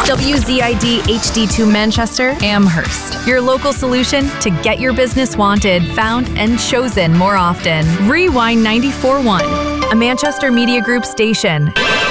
WZID HD2 Manchester, Amherst. Your local solution to get your business wanted, found, and chosen more often. Rewind 94.1, a Manchester Media Group station.